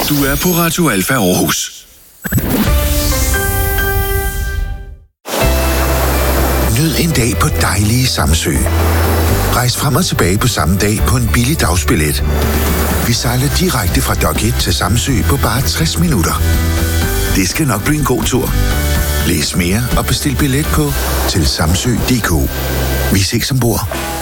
Du er på Radio Alfa Aarhus. Nyd en dag på dejlige Samsø. Rejs frem og tilbage på samme dag på en billig dagsbillet. Vi sejler direkte fra Dock 1 til Samsø på bare 60 minutter. Det skal nok blive en god tur. Læs mere og bestil billet på til samsø.dk. Vi ses ombord.